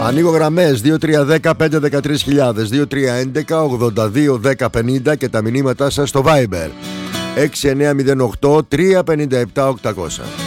Ανοίγω γραμμές 2310-513.000, 2311-82-1050 και τα μηνύματά σας στο Viber 6908-357-800.